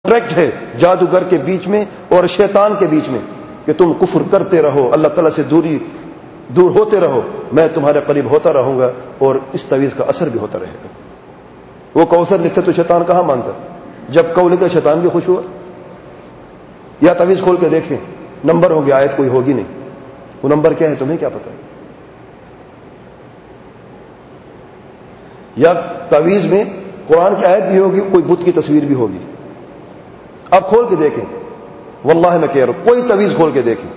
Contract ہے جادوگر کے بیچ میں اور شیطان کے بیچ میں کہ تم کفر کرتے رہو، اللہ تعالیٰ سے دور ہوتے رہو، میں تمہارے قریب ہوتا رہوں گا اور اس تعویذ کا اثر بھی ہوتا رہے گا۔ وہ کوثر لکھتے تو شیطان کہاں مانتا؟ جب کو لکھا شیطان بھی خوش ہوا۔ یا تعویذ کھول کے دیکھیں، نمبر ہوگی، آیت کوئی ہوگی نہیں، وہ نمبر کیا ہے تمہیں کیا پتا؟ یا تعویذ میں قرآن کی آیت بھی ہوگی، کوئی بت کی تصویر بھی ہوگی۔ آپ کھول کے دیکھیں، واللہ میں کہہ رہا ہوں، کوئی تعویذ کھول کے دیکھیں،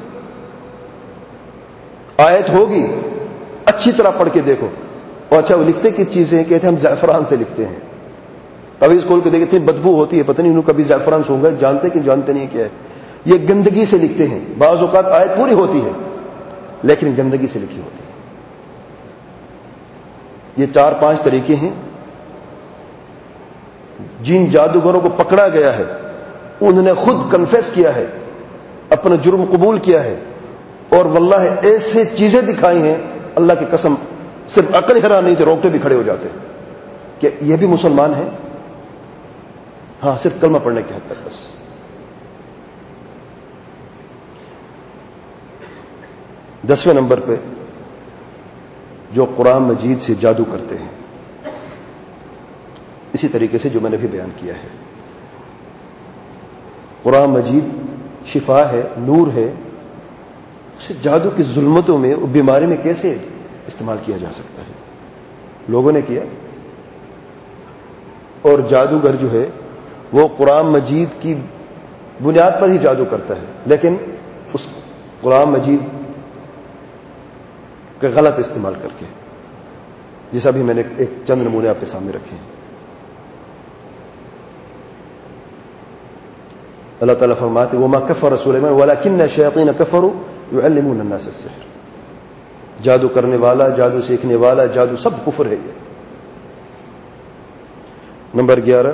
آیت ہوگی، اچھی طرح پڑھ کے دیکھو۔ اور اچھا وہ لکھتے کی چیزیں کہتے ہیں ہم زعفران سے لکھتے ہیں، تعویذ کھول کے دیکھیں اتنی بدبو ہوتی ہے، پتہ نہیں انہوں کبھی زعفران سونگا، جانتے کہ جانتے نہیں کیا ہے۔ یہ گندگی سے لکھتے ہیں، بعض اوقات آیت پوری ہوتی ہے لیکن گندگی سے لکھی ہوتی ہے۔ یہ 4-5 طریقے ہیں جن جادوگروں کو پکڑا گیا ہے، انہوں نے خود کنفیس کیا ہے، اپنا جرم قبول کیا ہے، اور واللہ ایسے چیزیں دکھائی ہیں، اللہ کی قسم صرف عقل حیران نہیں تھے، روکتے بھی کھڑے ہو جاتے کہ یہ بھی مسلمان ہیں؟ ہاں، صرف کلمہ پڑھنے کی حد تک بس۔ 10ویں نمبر پہ جو قرآن مجید سے جادو کرتے ہیں، اسی طریقے سے جو میں نے بھی بیان کیا ہے، قرآن مجید شفا ہے، نور ہے، اسے جادو کی ظلمتوں میں اور بیماری میں کیسے استعمال کیا جا سکتا ہے؟ لوگوں نے کیا، اور جادوگر جو ہے وہ قرآن مجید کی بنیاد پر ہی جادو کرتا ہے، لیکن اس قرآن مجید کا غلط استعمال کر کے، جیسا بھی میں نے ایک چند نمونے آپ کے سامنے رکھے ہیں۔ اللہ تعالیٰ فرماتے وما کفر سلیمان ولکن الشیاطین کفروا یعلمون الناس السحر، جادو کرنے والا، جادو سیکھنے والا، جادو سب کفر ہے۔ یہ نمبر 11،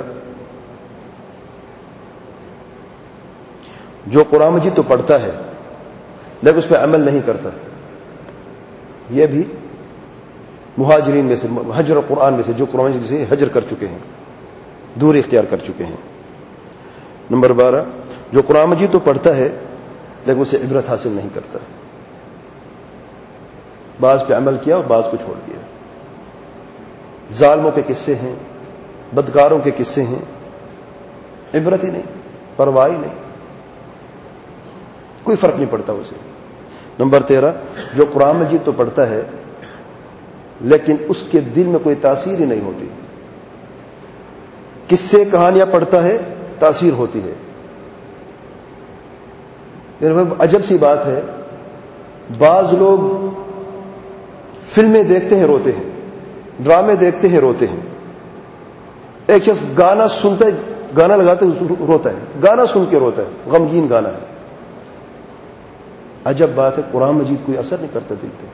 جو قرآن مجید تو پڑھتا ہے لیکن اس پہ عمل نہیں کرتا، یہ بھی مہاجرین میں سے، حجر قرآن میں سے، جو قرآن مجید سے حجر کر چکے ہیں، دوری اختیار کر چکے ہیں۔ نمبر 12، جو قرآن مجید تو پڑھتا ہے لیکن اسے عبرت حاصل نہیں کرتا، بعض پہ عمل کیا اور بعض کو چھوڑ دیا۔ ظالموں کے قصے ہیں، بدکاروں کے قصے ہیں، عبرت ہی نہیں، پرواہ ہی نہیں، کوئی فرق نہیں پڑتا اسے۔ نمبر 13، جو قرآن مجید تو پڑھتا ہے لیکن اس کے دل میں کوئی تاثیر ہی نہیں ہوتی، قصے کہانیاں پڑھتا ہے، تاثیر ہوتی ہے۔ عجب سی بات ہے، بعض لوگ فلمیں دیکھتے ہیں روتے ہیں، ڈرامے دیکھتے ہیں روتے ہیں، ایک شخص گانا سنتا ہے، گانا لگاتے روتا ہے، گانا سن کے روتا ہے، غمگین گانا ہے۔ عجب بات ہے، قرآن مجید کوئی اثر نہیں کرتا دل پہ،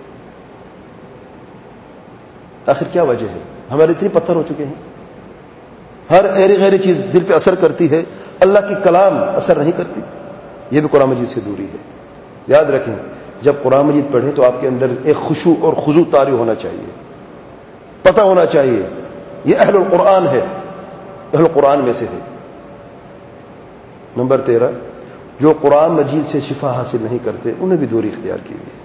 آخر کیا وجہ ہے؟ ہمارے اتنے پتھر ہو چکے ہیں، ہر ایری غیری چیز دل پہ اثر کرتی ہے، اللہ کی کلام اثر نہیں کرتی، یہ بھی قرآن مجید سے دوری ہے۔ یاد رکھیں، جب قرآن مجید پڑھیں تو آپ کے اندر ایک خشوع اور خضوع طاری ہونا چاہیے، پتہ ہونا چاہیے یہ اہل القرآن ہے، اہل القرآن میں سے ہے۔ نمبر 13، جو قرآن مجید سے شفا حاصل نہیں کرتے، انہیں بھی دوری اختیار کی ہوئی ہے۔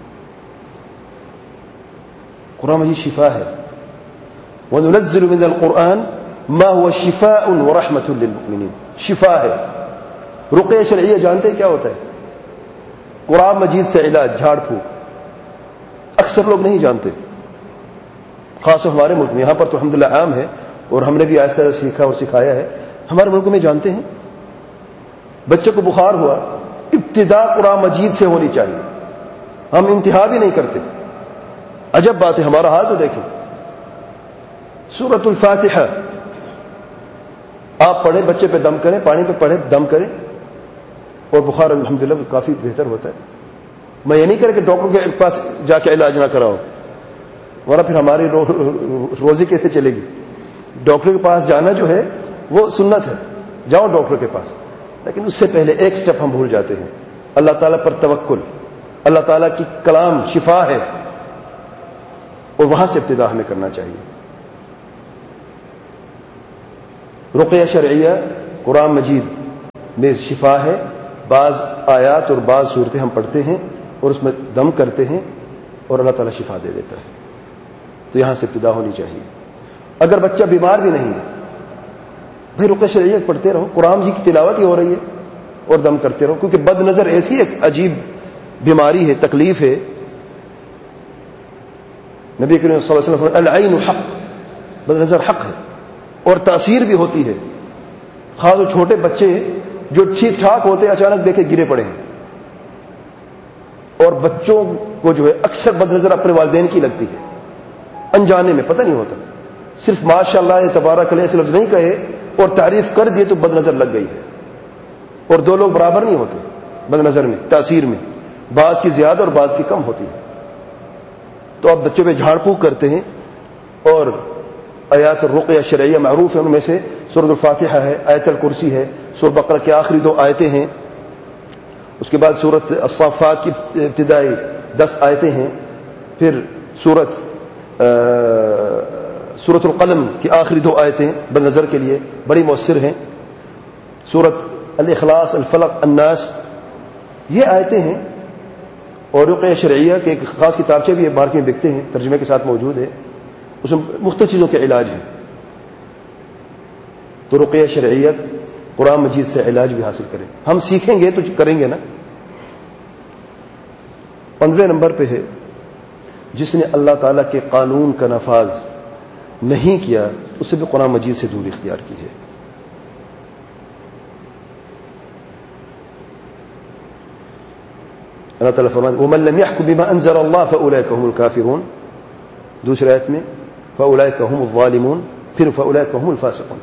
قرآن مجید شفا ہے، وَنُنَزِّلُ مِنَ الْقُرْآنِ مَا هُوَ شِفَاءٌ وَرَحْمَةٌ لِّلْمُؤْمِنِينَ، شفا ہے۔ رقیہ شرعیہ جانتے ہیں کیا ہوتا ہے؟ قرآن مجید سے علاج، جھاڑ پھونک، اکثر لوگ نہیں جانتے، خاص طور ہمارے ملک میں، یہاں پر تو الحمدللہ عام ہے اور ہم نے بھی آہستہ آہستہ سیکھا اور سکھایا ہے۔ ہمارے ملک میں جانتے ہیں، بچے کو بخار ہوا، ابتدا قرآن مجید سے ہونی چاہیے، ہم انتہا بھی نہیں کرتے۔ عجب بات ہے، ہمارا حال تو دیکھیں، سورۃ الفاتحہ آپ پڑھیں، بچے پہ دم کریں، پانی پہ پڑھیں، دم کریں، اور بخار الحمدللہ کافی بہتر ہوتا ہے۔ میں یہ نہیں کریں کہ ڈاکٹر کے پاس جا کے علاج نہ کراؤ، ورنہ پھر ہماری روزی کیسے چلے گی؟ ڈاکٹر کے پاس جانا جو ہے وہ سنت ہے، جاؤ ڈاکٹر کے پاس، لیکن اس سے پہلے ایک سٹیپ ہم بھول جاتے ہیں، اللہ تعالیٰ پر توکل، اللہ تعالیٰ کی کلام شفا ہے، اور وہاں سے ابتدا ہمیں کرنا چاہیے۔ رقیہ شرعیہ، قرآن مجید میں شفا ہے. بعض آیات اور بعض صورتیں ہم پڑھتے ہیں اور اس میں دم کرتے ہیں اور اللہ تعالیٰ شفا دے دیتا ہے. تو یہاں سے ابتدا ہونی چاہیے. اگر بچہ بیمار بھی نہیں ہے، بھائی رقیہ شرعیہ پڑھتے رہو، قرآن جی کی تلاوت ہی ہو رہی ہے اور دم کرتے رہو. کیونکہ بد نظر ایسی ایک عجیب بیماری ہے، تکلیف ہے. نبی کریم صلی اللہ علیہ وسلم العین حق، بد نظر حق ہے اور تاثیر بھی ہوتی ہے. خاص وہ چھوٹے بچے جو ٹھیک ٹھاک ہوتے اچانک دیکھے گرے پڑے ہیں. اور بچوں کو جو ہے اکثر بد نظر اپنے والدین کی لگتی ہے، انجانے میں پتہ نہیں ہوتا. صرف ماشاء اللہ تبارک اللہ ایسے لفظ نہیں کہے اور تعریف کر دیے تو بد نظر لگ گئی ہے. اور دو لوگ برابر نہیں ہوتے بد نظر میں، تاثیر میں، بعض کی زیادہ اور بعض کی کم ہوتی ہے. تو آپ بچوں پہ جھاڑ پھونک کرتے ہیں. اور آیات الرقیہ شرعیہ معروف ہے، ان میں سے سورۃ الفاتحہ ہے، آیت الکرسی ہے، سورۃ بقرہ کی آخری 2 آیتیں ہیں. اس کے بعد سورۃ الصافات کی ابتدائی 10 آیتیں ہیں. پھر سورۃ القلم کی آخری 2 آیتیں بد نظر کے لیے بڑی مؤثر ہیں. سورۃ الاخلاص، الفلق، الناس، یہ آیتیں ہیں. اور رقیہ شرعیہ کے ایک خاص کتابچے بھی مارکیٹ میں بکتے ہیں، ترجمے کے ساتھ موجود ہے. اس میں مختلف چیزوں کے علاج ہیں. تو رقیہ شرعیہ قرآن مجید سے علاج بھی حاصل کریں. ہم سیکھیں گے تو کریں گے نا. 15 نمبر پہ ہے جس نے اللہ تعالیٰ کے قانون کا نفاذ نہیں کیا اسے بھی قرآن مجید سے دوری اختیار کی ہے. اللہ تعالیٰ فرماتے ہیں وَمَن لَّمْ يَحْكُم بِمَا أَنزَلَ اللَّهُ فَأُولَٰئِكَ هُمُ الْكَافِرُونَ. دوسری آیت میں فَأُولَٰئِكَ هُمُ الظَّالِمُونَ، پھر فَأُولَٰئِكَ هُمُ الْفَاسِقُونَ.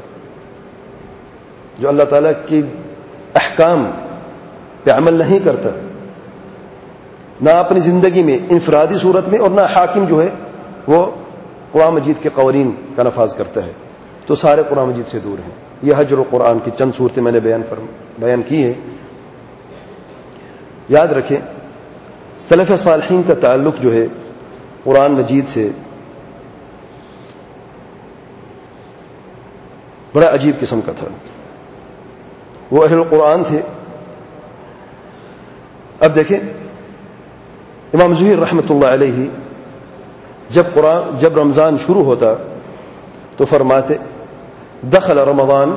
جو اللہ تعالیٰ کی احکام پہ عمل نہیں کرتا، نہ اپنی زندگی میں انفرادی صورت میں اور نہ حاکم جو ہے وہ قرآن مجید کے قوانین کا نفاذ کرتا ہے، تو سارے قرآن مجید سے دور ہیں. یہ حجر القرآن کی چند صورتیں میں نے بیان کی ہیں. یاد رکھیں سلف صالحین کا تعلق جو ہے قرآن مجید سے بڑا عجیب قسم کا تھا. وہ اہل القرآن تھے. اب دیکھیں امام زہیر رحمۃ اللہ علیہ جب رمضان شروع ہوتا تو فرماتے دخل رمضان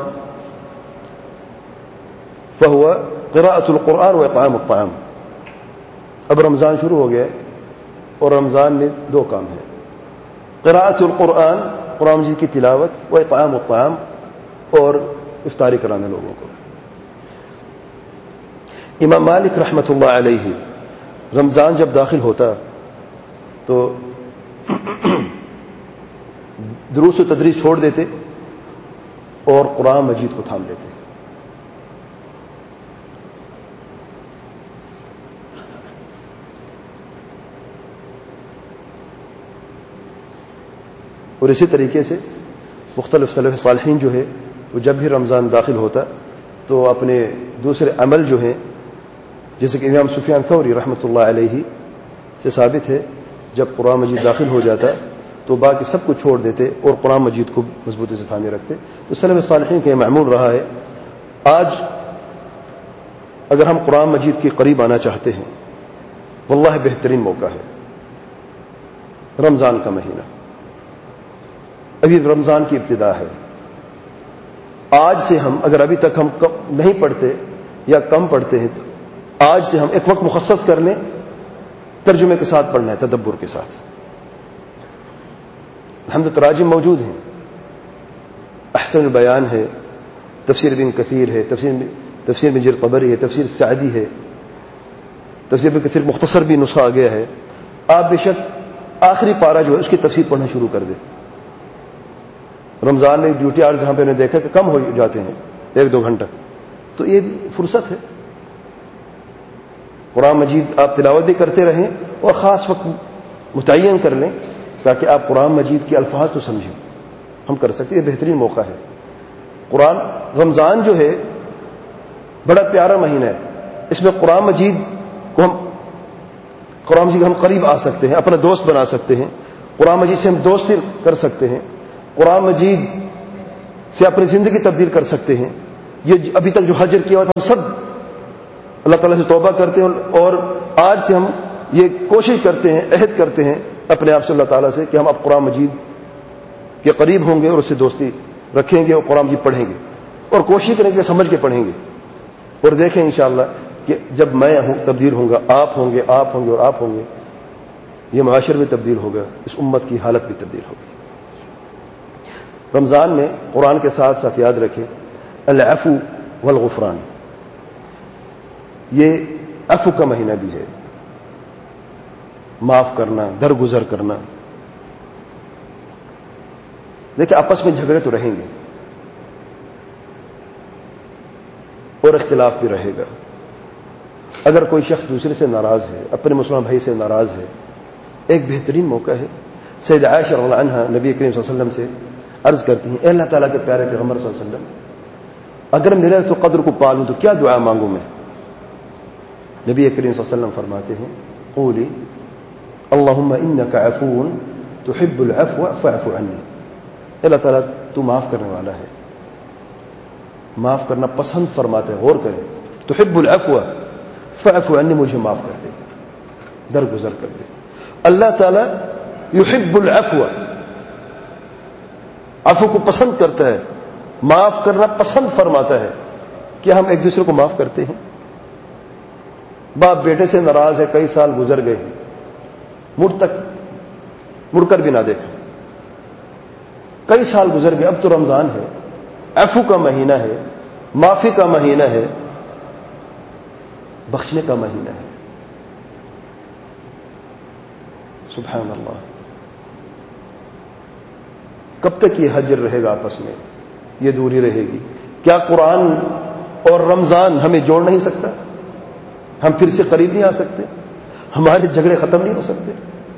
فهو قراءة القرآن واطعام الطعام. اب رمضان شروع ہو گیا اور رمضان میں 2 کام ہیں، قراءة القرآن، قرآن مجید کی تلاوت، و اطعام الطعام، اور افطاری کرانا لوگوں کو. امام مالک رحمۃ اللہ علیہ رمضان جب داخل ہوتا تو دروس و تدریس چھوڑ دیتے اور قرآن مجید کو تھام لیتے. اور اسی طریقے سے مختلف سلف صالحین جو ہے وہ جب بھی رمضان داخل ہوتا تو اپنے دوسرے عمل جو ہیں، جیسے کہ امام سفیان ثوری رحمۃ اللہ علیہ سے ثابت ہے، جب قرآن مجید داخل ہو جاتا تو باقی سب کو چھوڑ دیتے اور قرآن مجید کو مضبوطی سے تھامے رکھتے. تو سلف صالحین کا یہ معمول رہا ہے. آج اگر ہم قرآن مجید کے قریب آنا چاہتے ہیں، واللہ بہترین موقع ہے رمضان کا مہینہ. ابھی رمضان کی ابتدا ہے. آج سے ہم اگر ابھی تک ہم نہیں پڑھتے یا کم پڑھتے ہیں تو آج سے ہم ایک وقت مخصص کر لیں، ترجمے کے ساتھ پڑھنا ہے، تدبر کے ساتھ. ہم تو تراجم موجود ہیں، احسن البیان ہے، تفسیر ابن کثیر ہے، تفسیر ابن جریر طبری ہے، تفسیر سعدی ہے، تفسیر ابن کثیر مختصر بھی نسخہ آ گیا ہے. آپ بے شک آخری پارہ جو ہے اس کی تفسیر پڑھنا شروع کر دیں. رمضان میں ڈیوٹی آرز جہاں پہ انہیں دیکھا کہ کم ہو جاتے ہیں 1-2 گھنٹہ، تو یہ فرصت ہے. قرآن مجید آپ تلاوت بھی کرتے رہیں اور خاص وقت متعین کر لیں تاکہ آپ قرآن مجید کے الفاظ تو سمجھیں. ہم کر سکتے ہیں، یہ بہترین موقع ہے. رمضان جو ہے بڑا پیارا مہینہ ہے. اس میں قرآن مجید کو ہم قریب آ سکتے ہیں، اپنا دوست بنا سکتے ہیں. قرآن مجید سے ہم دوستی کر سکتے ہیں. قرآن مجید سے اپنی زندگی تبدیل کر سکتے ہیں. یہ ابھی تک جو حجر کیا ہوا تھا ہم سب اللہ تعالیٰ سے توبہ کرتے ہیں، اور آج سے ہم یہ کوشش کرتے ہیں، عہد کرتے ہیں اپنے آپ سے اللہ تعالیٰ سے کہ ہم اب قرآن مجید کے قریب ہوں گے اور اس سے دوستی رکھیں گے اور قرآن مجید پڑھیں گے، اور کوشش کریں گے سمجھ کے پڑھیں گے، اور دیکھیں انشاءاللہ کہ جب میں تبدیل ہوں گا، آپ ہوں گے اور آپ ہوں گے، یہ معاشر بھی تبدیل ہوگا، اس امت کی حالت بھی تبدیل ہوگی۔ رمضان میں قرآن کے ساتھ ساتھ یاد رکھیں العفو والغفران، یہ عفو کا مہینہ بھی ہے، معاف کرنا، درگزر کرنا۔ دیکھیں آپس میں جھگڑے تو رہیں گے اور اختلاف بھی رہے گا، اگر کوئی شخص دوسرے سے ناراض ہے، اپنے مسلمان بھائی سے ناراض ہے، ایک بہترین موقع ہے۔ سیدہ عائشہ رضی اللہ عنہا نبی کریم صلی اللہ علیہ وسلم سے عرض کرتی ہیں، اے اللہ تعالیٰ کے پیارے پیغمبر صلی اللہ علیہ وسلم، اگر میں لیلۃ القدر کو پالوں تو کیا دعا مانگوں میں؟ نبی کریم صلی اللہ علیہ وسلم فرماتے ہیں، قولی اللہم انک عفو تحب العفو فاعف عنی، اللہ تعالیٰ تو معاف کرنے والا ہے، معاف کرنا پسند فرماتے ہیں، غور کریں، تحب العفو فاعف عنی، مجھے معاف کر دے، درگزر کر دے۔ اللہ تعالیٰ یحب العفو، عفو کو پسند کرتا ہے، معاف کرنا پسند فرماتا ہے۔ کیا ہم ایک دوسرے کو معاف کرتے ہیں؟ باپ بیٹے سے ناراض ہے، کئی سال گزر گئے ہیں، مڑ کر بھی نہ دیکھا، کئی سال گزر گئے، اب تو رمضان ہے، عفو کا مہینہ ہے، معافی کا مہینہ ہے، بخشنے کا مہینہ ہے۔ سبحان اللہ، کب تک یہ حجر رہے گا آپس میں، یہ دوری رہے گی؟ کیا قرآن اور رمضان ہمیں جوڑ نہیں سکتا؟ ہم پھر سے قریب نہیں آ سکتے؟ ہمارے جھگڑے ختم نہیں ہو سکتے؟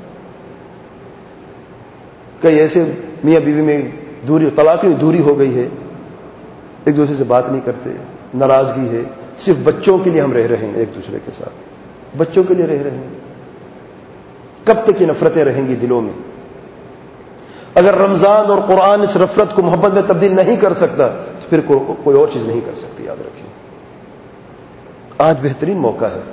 کئی ایسے میاں بیوی میں دوری، طلاق میں دوری ہو گئی ہے، ایک دوسرے سے بات نہیں کرتے، ناراضگی ہے، صرف بچوں کے لیے ہم رہ رہے ہیں، ایک دوسرے کے ساتھ بچوں کے لیے رہ رہے ہیں۔ کب تک یہ نفرتیں رہیں گی دلوں میں؟ اگر رمضان اور قرآن اس نفرت کو محبت میں تبدیل نہیں کر سکتا تو پھر کوئی اور چیز نہیں کر سکتی، یاد رکھیں۔ آج بہترین موقع ہے،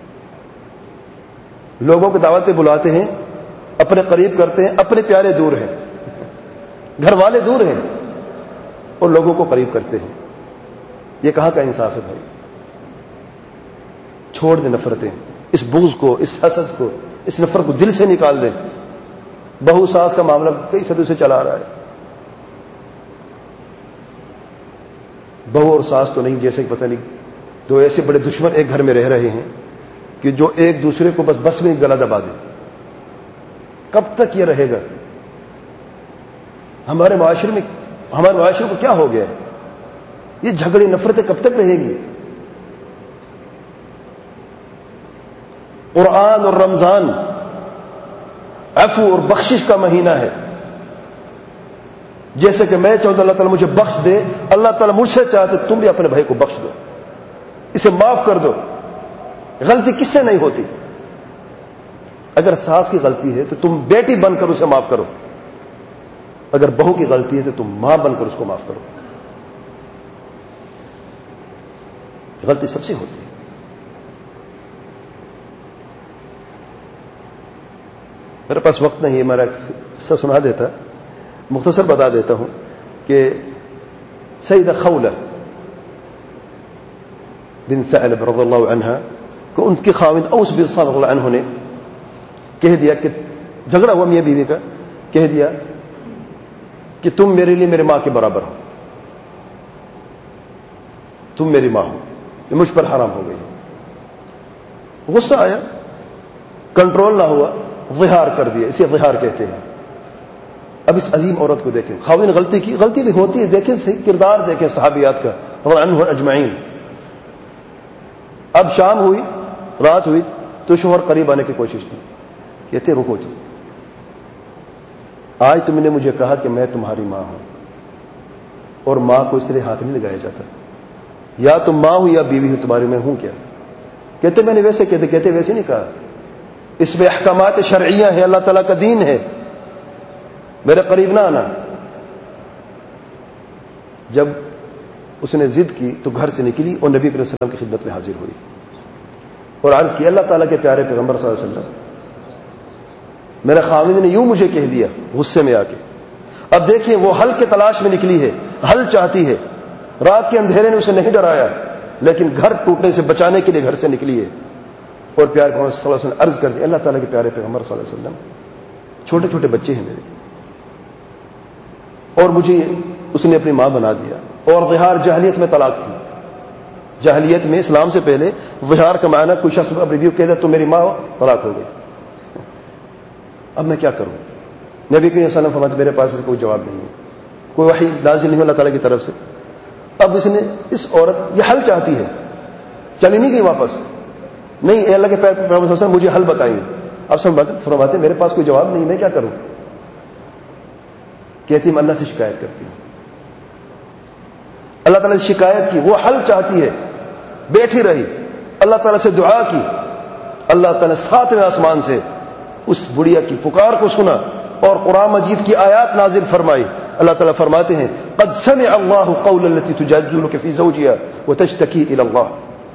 لوگوں کو دعوت پہ بلاتے ہیں، اپنے قریب کرتے ہیں، اپنے پیارے دور ہیں، گھر والے دور ہیں، اور لوگوں کو قریب کرتے ہیں۔ یہ کہاں کا انصاف ہے بھائی؟ چھوڑ دیں نفرتیں، اس بغض کو، اس حسد کو، اس نفرت کو دل سے نکال دیں۔ بہو ساس کا معاملہ کئی صدیوں سے چلا آ رہا ہے، بہو اور ساس تو نہیں، جیسے کہ پتہ نہیں دو ایسے بڑے دشمن ایک گھر میں رہ رہے ہیں کہ جو ایک دوسرے کو بس میں گلا دبا دیں۔ کب تک یہ رہے گا؟ ہمارے معاشرے کو کیا ہو گیا ہے؟ یہ جھگڑے نفرتیں کب تک رہے گی؟ قرآن اور رمضان عفو اور بخشش کا مہینہ ہے۔ جیسے کہ میں چاہتا اللہ تعالیٰ مجھے بخش دے، اللہ تعالیٰ مجھ سے چاہتے تم بھی اپنے بھائی کو بخش دو، اسے معاف کر دو۔ غلطی کس سے نہیں ہوتی؟ اگر ساس کی غلطی ہے تو تم بیٹی بن کر اسے معاف کرو، اگر بہو کی غلطی ہے تو تم ماں بن کر اس کو معاف کرو۔ غلطی سب سے ہوتی ہے۔ میرے پاس وقت نہیں ہے، میرا قصہ سنا دیتا، مختصر بتا دیتا ہوں کہ سیدہ خولہ بنت ثعلب رضی اللہ عنہا کو ان کی خاوند اوس بن صامت رضی اللہ عنہ نے کہہ دیا کہ جھگڑا ہوا میاں بیوی کا، کہہ دیا کہ تم میرے لیے میرے ماں کے برابر ہو، تم میری ماں ہو، یہ مجھ پر حرام ہو گئی۔ غصہ آیا، کنٹرول نہ ہوا، ظہار کر دیا، اسے ظہار کہتے ہیں۔ اب اس عظیم عورت کو دیکھیں، خاوند نے غلطی کی، غلطی بھی ہوتی ہے، دیکھیں صحیح کردار دیکھیں صحابیات کا رضی اللہ عنہم اجمعین۔ اب شام ہوئی، رات ہوئی تو شوہر قریب آنے کی کوشش کی، کہتے رکو جی، آج تم نے مجھے کہا کہ میں تمہاری ماں ہوں، اور ماں کو اس طرح ہاتھ نہیں لگایا جاتا، یا تم ماں ہو یا بیوی ہو، تمہاری میں ہوں کیا؟ کہتے میں نے ویسے کہتے ویسے نہیں کہا، اس میں احکامات شرعیہ ہیں، اللہ تعالیٰ کا دین ہے، میرے قریب نہ آنا۔ جب اس نے ضد کی تو گھر سے نکلی اور نبی کریم صلی اللہ علیہ وسلم کی خدمت میں حاضر ہوئی اور عرض کی اللہ تعالیٰ کے پیارے پیغمبر صلی اللہ علیہ وسلم، میرے خاوند نے یوں مجھے کہہ دیا غصے میں آ کے. اب دیکھیں وہ حل کے تلاش میں نکلی ہے، حل چاہتی ہے. رات کے اندھیرے نے اسے نہیں ڈرایا لیکن گھر ٹوٹنے سے بچانے کے لیے گھر سے نکلی ہے. اور پیارے پیغمبر صلی اللہ علیہ وسلم عرض کر دی، اللہ تعالیٰ کے پیارے پیغمبر صلی اللہ علیہ وسلم، چھوٹے چھوٹے بچے ہیں میرے اور مجھے اس نے اپنی ماں بنا دیا. اور ظہار جاہلیت میں طلاق تھی. جاہلیت میں اسلام سے پہلے ظہار کا معنی کوئی شخص اب ریویو کہہ دے تو میری ماں طلاق ہو گئی. اب میں کیا کروں؟ نبی کریم صلی اللہ علیہ وسلم فرماتے میرے پاس کوئی جواب نہیں ہے، کوئی وحی نازل نہیں اللہ تعالیٰ کی طرف سے. اب اس نے اس عورت یہ حل چاہتی ہے، چلی نہیں گئی واپس. نہیں اے اللہ کے پیارے پیغمبر صلی اللہ علیہ وسلم مجھے حل بتائیے. اب فرماتے میرے پاس کوئی جواب نہیں، میں کیا کروں؟ کہتی میں اللہ سے شکایت کرتی ہوں. اللہ تعالیٰ سے شکایت کی، وہ حل چاہتی ہے، بیٹھی رہی، اللہ تعالیٰ سے دعا کی. اللہ تعالیٰ ساتویں آسمان سے اس بڑھیا کی پکار کو سنا اور قرآن مجید کی آیات نازل فرمائی. اللہ تعالیٰ فرماتے ہیں قد سمع اللہ قول التي تجادلك في زوجها وتشتكي الى اللہ.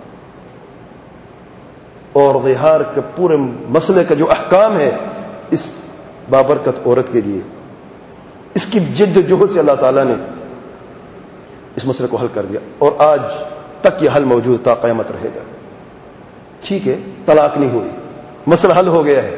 اور ظہار کے پورے مسئلے کا جو احکام ہے اس بابرکت عورت کے لیے، اس کی جد و جہد سے اللہ تعالیٰ نے اس مسئلے کو حل کر دیا اور آج تک یہ حل موجود تا قیامت رہے گا. ٹھیک ہے، طلاق نہیں ہوئی، مسئلہ حل ہو گیا ہے.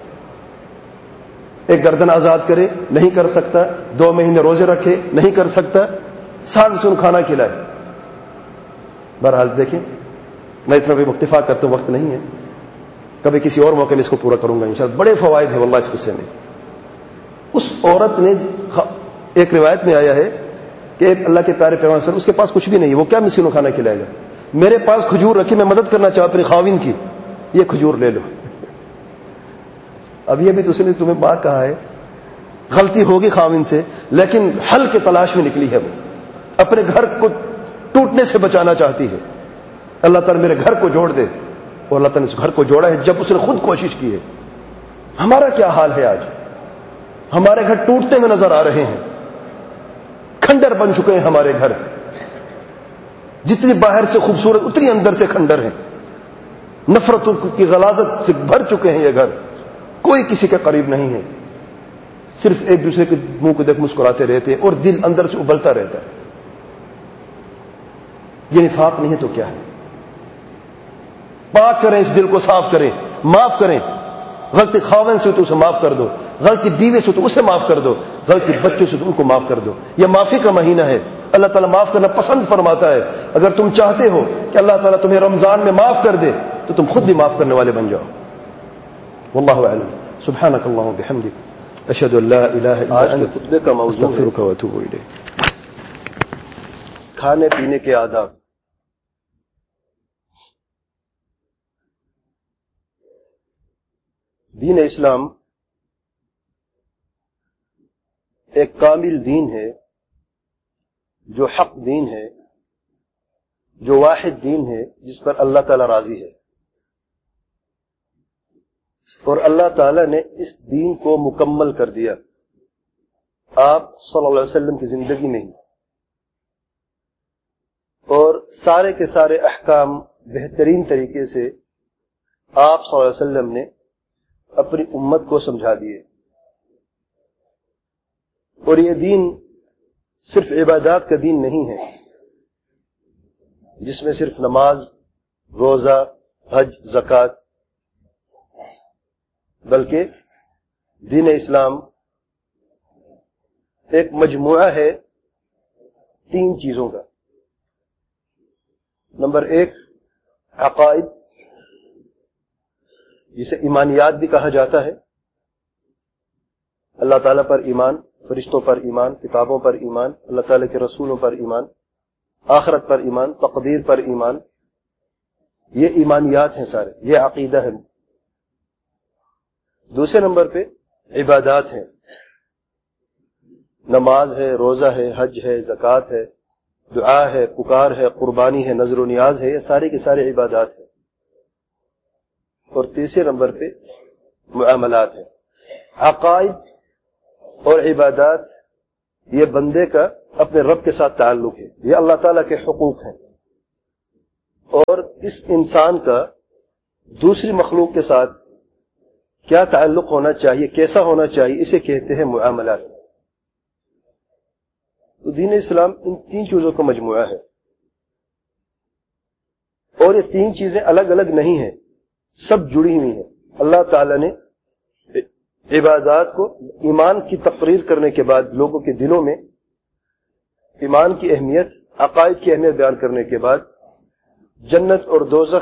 ایک گردن آزاد کرے نہیں کر سکتا، 2 مہینے روزے رکھے نہیں کر سکتا، سال سن کھانا کھلائے. بہرحال دیکھیں میں اتنا بھی اکتفا کرتا ہوں، وقت نہیں ہے، کبھی کسی اور موقع میں اس کو پورا کروں گا انشاءاللہ. بڑے فوائد ہیں واللہ اس قصے میں. اس عورت نے ایک روایت میں آیا ہے کہ ایک اللہ کے پیارے پیغمبر صلی اللہ علیہ وسلم، اس کے پاس کچھ بھی نہیں ہے، وہ کیا مسکینوں کھانا کھلائے گا؟ میرے پاس کھجور رکھی، میں مدد کرنا چاہتا اپنی خاوند کی، یہ کھجور لے لو. اب یہ بھی تو اس نے تمہیں بات کہا ہے، غلطی ہوگی خاوند سے لیکن حل کے تلاش میں نکلی ہے. وہ اپنے گھر کو ٹوٹنے سے بچانا چاہتی ہے. اللہ تعالیٰ میرے گھر کو جوڑ دے، اور اللہ تعالیٰ نے اس گھر کو جوڑا ہے جب اس نے خود کوشش کی ہے. ہمارا کیا حال ہے آج؟ ہمارے گھر ٹوٹتے ہوئے نظر آ رہے ہیں، کھنڈر بن چکے ہیں ہمارے گھر. جتنی باہر سے خوبصورت اتنی اندر سے کھنڈر ہیں. نفرت کی غلاظت سے بھر چکے ہیں یہ گھر، کوئی کسی کے قریب نہیں ہے، صرف ایک دوسرے کے منہ کو دیکھ مسکراتے رہتے ہیں اور دل اندر سے ابلتا رہتا ہے. یہ نفاق نہیں ہے تو کیا ہے؟ پاک کریں اس دل کو، صاف کریں، معاف کریں. غلطی خاوند سے تو اسے معاف کر دو، غلطی بیوی سے تو اسے معاف کر دو، غلطی بچوں سے تو ان کو معاف کر دو. یہ معافی کا مہینہ ہے، اللہ تعالیٰ معاف کرنا پسند فرماتا ہے. اگر تم چاہتے ہو کہ اللہ تعالیٰ تمہیں رمضان میں معاف کر دے تو تم خود بھی معاف کرنے والے بن جاؤ. واللہ اعلم. سبحانک اللہم وبحمدک، اشہد ان لا الہ الا انت، استغفرک واتوب الیک. کھانے پینے کے آداب. دین اسلام ایک کامل دین ہے، جو حق دین ہے، جو واحد دین ہے، جس پر اللہ تعالیٰ راضی ہے. اور اللہ تعالیٰ نے اس دین کو مکمل کر دیا آپ صلی اللہ علیہ وسلم کی زندگی میں ہی. اور سارے کے سارے احکام بہترین طریقے سے آپ صلی اللہ علیہ وسلم نے اپنی امت کو سمجھا دیے. اور یہ دین صرف عبادات کا دین نہیں ہے جس میں صرف نماز، روزہ، حج، زکوٰۃ، بلکہ دین اسلام ایک مجموعہ ہے 3 چیزوں کا. نمبر 1 عقائد، جسے ایمانیات بھی کہا جاتا ہے. اللہ تعالیٰ پر ایمان، فرشتوں پر ایمان، کتابوں پر ایمان، اللہ تعالیٰ کے رسولوں پر ایمان، آخرت پر ایمان، تقدیر پر ایمان. یہ ایمانیات ہیں سارے، یہ عقیدہ ہے. دوسرے نمبر پہ عبادات ہیں، نماز ہے، روزہ ہے، حج ہے، زکوٰۃ ہے، دعا ہے، پکار ہے، قربانی ہے، نذر و نیاز ہے. یہ سارے کے سارے عبادات ہیں. اور تیسرے نمبر پہ معاملات ہیں. عقائد اور عبادات یہ بندے کا اپنے رب کے ساتھ تعلق ہے، یہ اللہ تعالیٰ کے حقوق ہیں، اور اس انسان کا دوسری مخلوق کے ساتھ کیا تعلق ہونا چاہیے، کیسا ہونا چاہیے، اسے کہتے ہیں معاملات۔ تو دین اسلام ان تین چیزوں کا مجموعہ ہے، اور یہ تین چیزیں الگ الگ نہیں ہیں، سب جڑی ہوئی ہیں۔ اللہ تعالیٰ نے عبادات کو ایمان کی تقریر کرنے کے بعد، لوگوں کے دلوں میں ایمان کی اہمیت، عقائد کی اہمیت بیان کرنے کے بعد، جنت اور دوزخ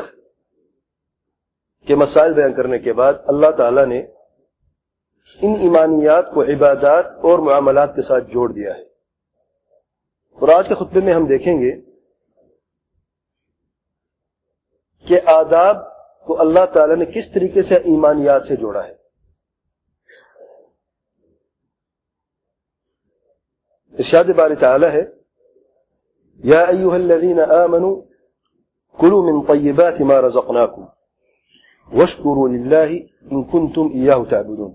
کے مسائل بیان کرنے کے بعد، اللہ تعالیٰ نے ان ایمانیات کو عبادات اور معاملات کے ساتھ جوڑ دیا ہے۔ اور آج کے خطبے میں ہم دیکھیں گے کہ آداب کو اللہ تعالیٰ نے کس طریقے سے ایمانیات سے جوڑا ہے۔ ارشاد باری تعالیٰ ہے، یا ایھا الذین آمنوا کلوا من طیبات ما رزقناکم واشکروا للہ ان کنتم ایاہ تعبدون۔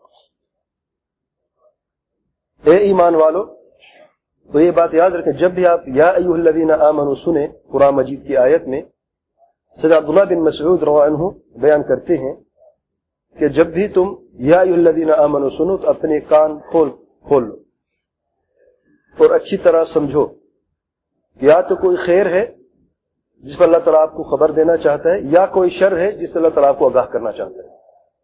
اے ایمان والو، تو یہ بات یاد رکھیں، جب بھی آپ یا ایھا الذین آمنوا سنیں قرآن مجید کی آیت میں، سید عبداللہ بن مسعود رضی اللہ عنہ بیان کرتے ہیں کہ جب بھی تم یا ایھا الذین آمنوا سنو تو اپنے کان کھول لو اور اچھی طرح سمجھو کہ یا تو کوئی خیر ہے جس پر اللہ تعالیٰ آپ کو خبر دینا چاہتا ہے، یا کوئی شر ہے جس سے اللہ تعالیٰ آپ کو آگاہ کرنا چاہتا ہے۔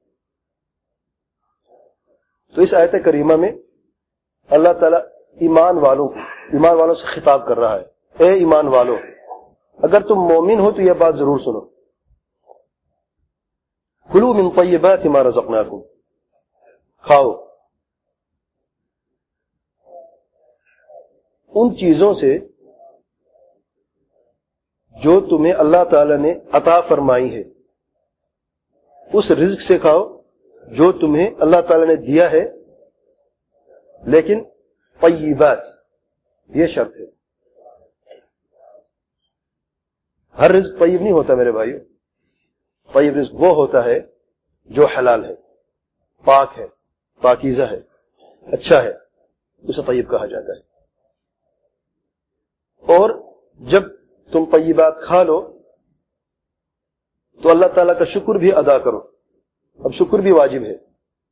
تو اس آیت کریمہ میں اللہ تعالیٰ ایمان والوں سے خطاب کر رہا ہے، اے ایمان والو، اگر تم مومن ہو تو یہ بات ضرور سنو، کلوا من طیبات ما رزقناکم، کھاؤ ان چیزوں سے جو تمہیں اللہ تعالی نے عطا فرمائی ہے، اس رزق سے کھاؤ جو تمہیں اللہ تعالی نے دیا ہے، لیکن طیبات، یہ شرط ہے۔ ہر رزق طیب نہیں ہوتا میرے بھائیو، طیب رزق وہ ہوتا ہے جو حلال ہے، پاک ہے، پاکیزہ ہے، اچھا ہے، اسے طیب کہا جاتا ہے۔ اور جب تم طیبات کھا لو تو اللہ تعالیٰ کا شکر بھی ادا کرو، اب شکر بھی واجب ہے۔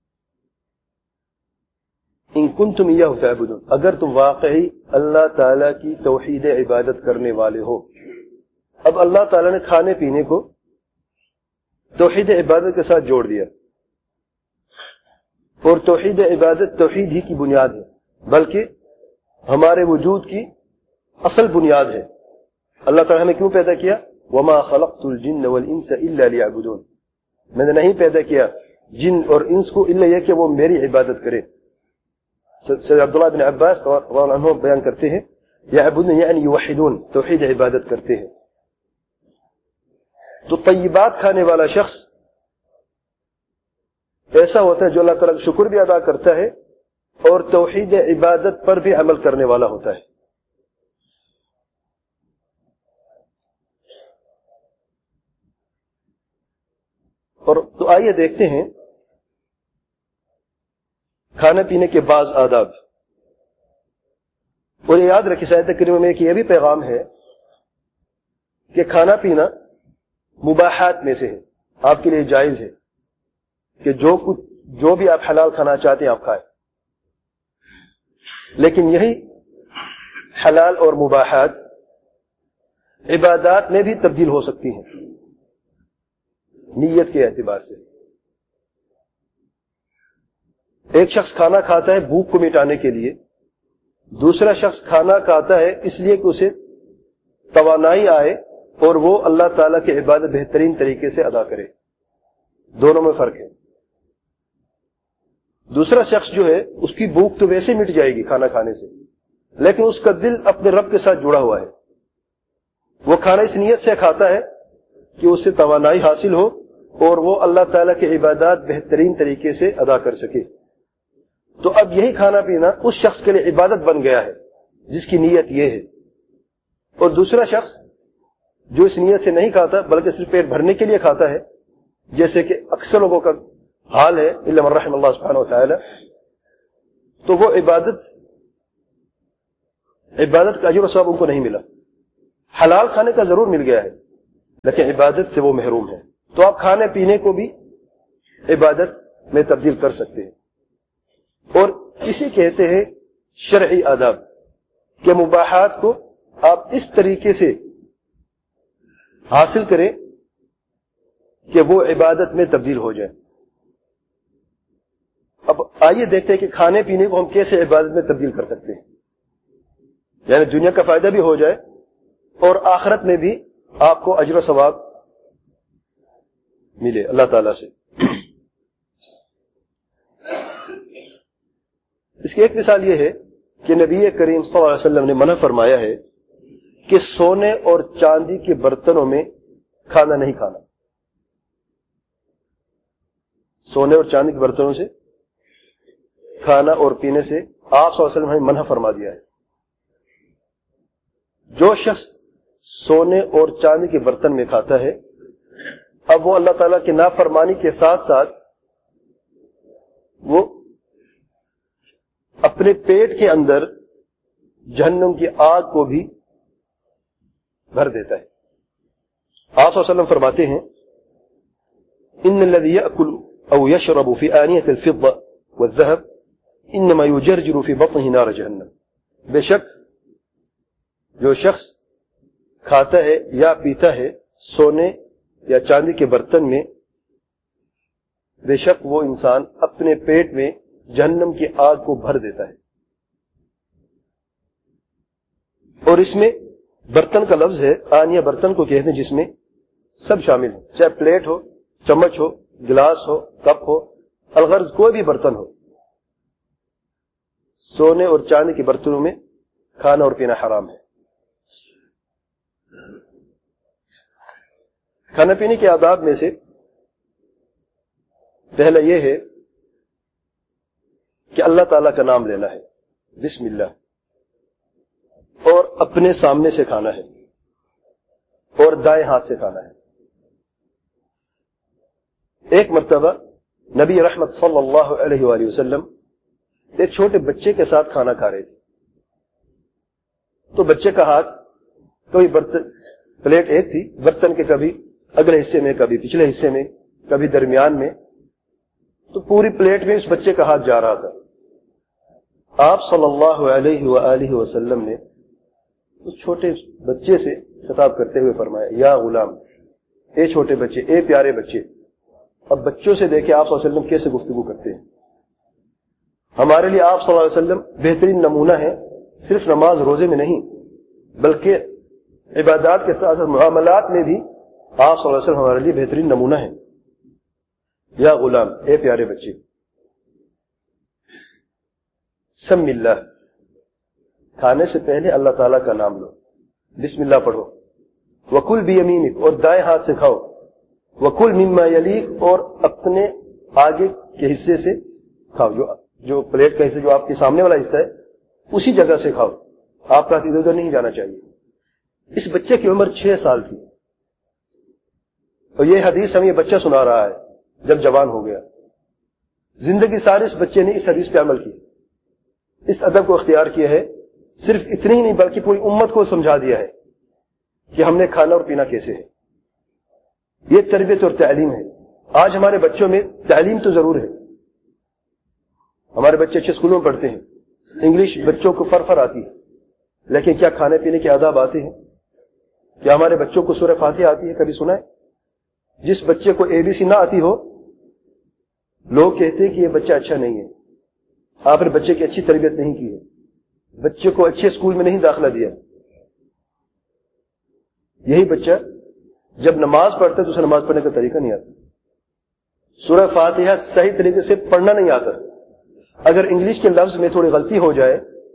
ان کنتم ایاہ تعبدون، اگر تم واقعی اللہ تعالیٰ کی توحید عبادت کرنے والے ہو۔ اب اللہ تعالیٰ نے کھانے پینے کو توحید عبادت کے ساتھ جوڑ دیا، اور توحید عبادت توحید ہی کی بنیاد ہے، بلکہ ہمارے وجود کی اصل بنیاد ہے۔ اللہ تعالیٰ ہمیں کیوں پیدا کیا؟ وما خلقت الجن والانس الا لیعبدون، میں نے نہیں پیدا کیا جن اور انس کو الا یہ کہ وہ میری عبادت کرے۔ سید عبداللہ بن عباس رضی اللہ عنہ بیان کرتے ہیں، یعبدون یعنی یوحدون، توحید عبادت کرتے ہیں۔ تو طیبات کھانے والا شخص ایسا ہوتا ہے جو اللہ تعالیٰ کا شکر بھی ادا کرتا ہے اور توحید عبادت پر بھی عمل کرنے والا ہوتا ہے۔ اور تو آئیے دیکھتے ہیں کھانے پینے کے بعض آداب، اور یہ یاد رکھیں آیت کریمہ میں کہ یہ بھی پیغام ہے کہ کھانا پینا مباحات میں سے ہے، آپ کے لیے جائز ہے کہ جو بھی آپ حلال کھانا چاہتے ہیں آپ کھائیں، لیکن یہی حلال اور مباحات عبادات میں بھی تبدیل ہو سکتی ہیں نیت کے اعتبار سے۔ ایک شخص کھانا کھاتا ہے بھوک کو مٹانے کے لیے، دوسرا شخص کھانا کھاتا ہے اس لیے کہ اسے توانائی آئے اور وہ اللہ تعالیٰ کی عبادت بہترین طریقے سے ادا کرے، دونوں میں فرق ہے۔ دوسرا شخص جو ہے اس کی بھوک تو ویسے مٹ جائے گی کھانا کھانے سے، لیکن اس کا دل اپنے رب کے ساتھ جڑا ہوا ہے، وہ کھانا اس نیت سے کھاتا ہے کہ اسے توانائی حاصل ہو اور وہ اللہ تعالیٰ کی عبادات بہترین طریقے سے ادا کر سکے۔ تو اب یہی کھانا پینا اس شخص کے لیے عبادت بن گیا ہے جس کی نیت یہ ہے، اور دوسرا شخص جو اس نیت سے نہیں کھاتا بلکہ صرف پیٹ بھرنے کے لیے کھاتا ہے، جیسے کہ اکثر لوگوں کا حال ہے الا من رحم اللہ سبحانہ وتعالی، تو وہ عبادت عبادت کا اجر و ثواب ان کو نہیں ملا. حلال کھانے کا ضرور مل گیا ہے لیکن عبادت سے وہ محروم ہے. تو آپ کھانے پینے کو بھی عبادت میں تبدیل کر سکتے ہیں. اور اسی کہتے ہیں شرعی آداب کہ مباحات کو آپ اس طریقے سے حاصل کریں کہ وہ عبادت میں تبدیل ہو جائے. اب آئیے دیکھتے ہیں کہ کھانے پینے کو ہم کیسے عبادت میں تبدیل کر سکتے ہیں, یعنی دنیا کا فائدہ بھی ہو جائے اور آخرت میں بھی آپ کو اجر و ثواب ملے اللہ تعالی سے. اس کی ایک مثال یہ ہے کہ نبی کریم صلی اللہ علیہ وسلم نے منع فرمایا ہے کہ سونے اور چاندی کے برتنوں میں کھانا نہیں کھانا. سونے اور چاندی کے برتنوں سے کھانا اور پینے سے آپ صلی اللہ علیہ وسلم نے منع فرما دیا ہے. جو شخص سونے اور چاندی کے برتن میں کھاتا ہے اب وہ اللہ تعالیٰ کی نافرمانی کے ساتھ ساتھ وہ اپنے پیٹ کے اندر جہنم کی آگ کو بھی بھر دیتا ہے. آپ صلی اللہ علیہ وسلم فرماتے ہیں ان الذي يأكل او يشرب في آنية الفضة والذهب انما يجرجر في بطنه نار جہنم. بے شک جو شخص کھاتا ہے یا پیتا ہے سونے یا چاندی کے برتن میں بے شک وہ انسان اپنے پیٹ میں جہنم کی آگ کو بھر دیتا ہے. اور اس میں برتن کا لفظ ہے, آنیہ برتن کو کہتے ہیں جس میں سب شامل ہے, چاہے پلیٹ ہو, چمچ ہو, گلاس ہو, کپ ہو, الغرض کوئی بھی برتن ہو. سونے اور چاندی کے برتنوں میں کھانا اور پینا حرام ہے. کھانا پینے کے آداب میں سے پہلا یہ ہے کہ اللہ تعالیٰ کا نام لینا ہے, بسم اللہ, اور اپنے سامنے سے کھانا ہے اور دائیں ہاتھ سے کھانا ہے. ایک مرتبہ نبی رحمت صلی اللہ علیہ وآلہ وسلم ایک چھوٹے بچے کے ساتھ کھانا کھا رہے تھے. تو بچے کا ہاتھ کبھی برتن, پلیٹ ایک تھی, برتن کے کبھی اگلے حصے میں, کبھی پچھلے حصے میں, کبھی درمیان میں, تو پوری پلیٹ میں اس بچے کا ہاتھ جا رہا تھا. آپ صلی اللہ علیہ وآلہ وسلم نے اس چھوٹے بچے سے خطاب کرتے ہوئے فرمایا, یا غلام, اے چھوٹے بچے, اے پیارے بچے. اب بچوں سے دیکھیں آپ صلی اللہ علیہ وسلم کیسے گفتگو کرتے ہیں. ہمارے لیے آپ صلی اللہ علیہ وسلم بہترین نمونہ ہے, صرف نماز روزے میں نہیں بلکہ عبادات کے ساتھ ساتھ معاملات میں بھی آپ صلی اللہ علیہ وسلم ہمارے لیے بہترین نمونہ ہے. یا غلام, اے پیارے بچے, سم اللہ, کھانے سے پہلے اللہ تعالیٰ کا نام لو, بسم اللہ پڑھو. وکل بیمینک, اور دائیں ہاتھ سے کھاؤ. وکل مما یلیک, اور اپنے آگے کے حصے سے کھاؤ, جو پلیٹ کا حصہ جو آپ کے سامنے والا حصہ ہے اسی جگہ سے کھاؤ, آپ کا ادھر ادھر نہیں جانا چاہیے. اس بچے کی عمر 6 سال تھی اور یہ حدیث ہمیں یہ بچہ سنا رہا ہے جب جوان ہو گیا. زندگی ساری اس بچے نے اس حدیث پہ عمل کی, اس ادب کو اختیار کیا ہے. صرف اتنی ہی نہیں بلکہ پوری امت کو سمجھا دیا ہے کہ ہم نے کھانا اور پینا کیسے ہے. یہ تربیت اور تعلیم ہے. آج ہمارے بچوں میں تعلیم تو ضرور ہے, ہمارے بچے اچھے اسکولوں میں پڑھتے ہیں, انگلش بچوں کو فرفر آتی ہے, لیکن کیا کھانے پینے کے آداب آتے ہیں؟ کیا ہمارے بچوں کو سورہ فاتحہ آتی ہے؟ کبھی سنا ہے؟ جس بچے کو اے بی سی نہ آتی ہو لوگ کہتے ہیں کہ یہ بچہ اچھا نہیں ہے, آپ نے بچے کی اچھی تربیت نہیں کی ہے, بچے کو اچھے اسکول میں نہیں داخلہ دیا. یہی بچہ جب نماز پڑھتا ہے تو اسے نماز پڑھنے کا طریقہ نہیں آتا, سورہ فاتحہ صحیح طریقے سے پڑھنا نہیں آتا. اگر انگلش کے لفظ میں تھوڑی غلطی ہو جائے